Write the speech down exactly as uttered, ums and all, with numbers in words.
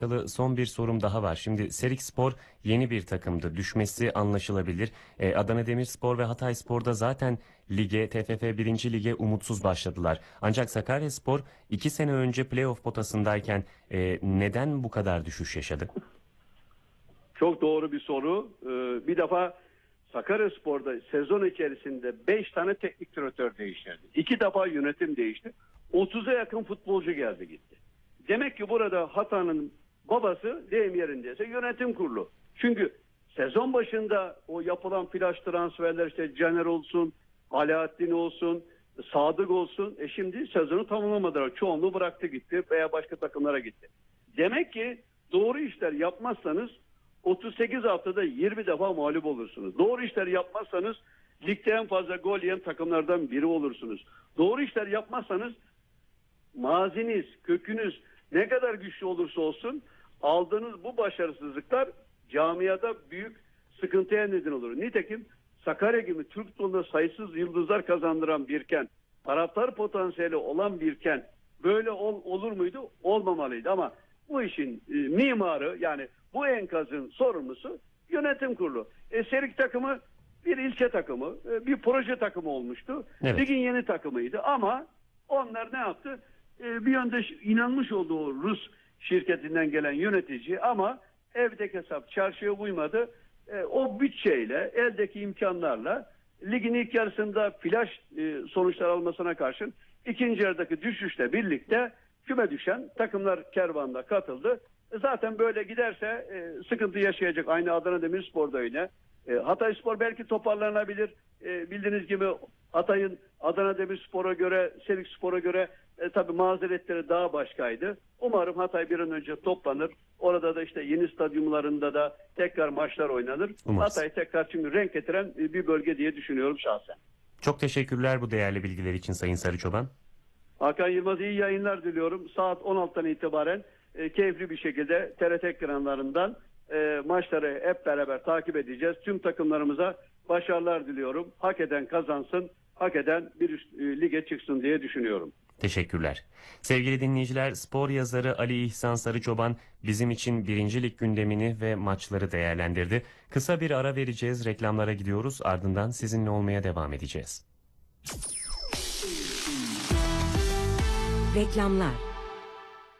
Son bir sorum daha var. Şimdi Serikspor yeni bir takımdı. Düşmesi anlaşılabilir. Ee, Adana Demirspor ve Hatayspor'da zaten lige, T F F birinci Lige umutsuz başladılar. Ancak Sakaryaspor iki sene önce playoff potasındayken e, neden bu kadar düşüş yaşadı? Çok doğru bir soru. Ee, bir defa Sakaryaspor'da sezon içerisinde beş tane teknik direktör değiştirdi. iki defa yönetim değişti. otuza yakın futbolcu geldi gitti. Demek ki burada hatanın babası deyim yerindeyse yönetim kurulu. Çünkü sezon başında o yapılan flash transferler, işte Caner olsun, Alaaddin olsun, Sadık olsun. E şimdi sezonu tamamlamadılar. Çoğunluğu bıraktı gitti veya başka takımlara gitti. Demek ki doğru işler yapmazsanız otuz sekiz haftada yirmi defa mağlup olursunuz. Doğru işler yapmazsanız ligde en fazla gol yiyen takımlardan biri olursunuz. Doğru işler yapmazsanız maziniz, kökünüz ne kadar güçlü olursa olsun aldığınız bu başarısızlıklar camiada büyük sıkıntıya neden olur. Nitekim Sakarya gibi Türk futbolunda sayısız yıldızlar kazandıran birken, taraftar potansiyeli olan birken böyle ol, olur muydu? Olmamalıydı ama bu işin e, mimarı, yani bu enkazın sorumlusu yönetim kurulu. E, Serik takımı bir ilçe takımı, e, bir proje takımı olmuştu. Evet. Ligin yeni takımıydı ama onlar ne yaptı? E, bir yönde inanmış olduğu Rus şirketinden gelen yönetici ama evdeki hesap çarşıya uymadı. E, o bütçeyle, eldeki imkanlarla ligin ilk yarısında flash e, sonuçlar almasına karşın ikinci yarıdaki düşüşle birlikte küme düşen takımlar kervanına katıldı. E, zaten böyle giderse e, sıkıntı yaşayacak. Aynı Adana Demirspor'da öyle. E, Hatayspor belki toparlanabilir. E, bildiğiniz gibi Hatay'ın Adana Demirspor'a göre, Serikspor'a göre e, tabii mazeretleri daha başkaydı. Umarım Hatay bir an önce toplanır. Orada da işte yeni stadyumlarında da tekrar maçlar oynanır. Umarız. Hatay tekrar çünkü renk getiren e, bir bölge diye düşünüyorum şahsen. Çok teşekkürler bu değerli bilgiler için Sayın Sarıçoban. Hakan Yılmaz, iyi yayınlar diliyorum. Saat on altıdan itibaren e, keyifli bir şekilde T R T ekranlarından e, maçları hep beraber takip edeceğiz. Tüm takımlarımıza başarılar diliyorum. Hak eden kazansın, hak eden bir üst e, lige çıksın diye düşünüyorum. Teşekkürler. Sevgili dinleyiciler, spor yazarı Ali İhsan Sarıçoban bizim için birinci lig gündemini ve maçları değerlendirdi. Kısa bir ara vereceğiz, reklamlara gidiyoruz, ardından sizinle olmaya devam edeceğiz. Reklamlar.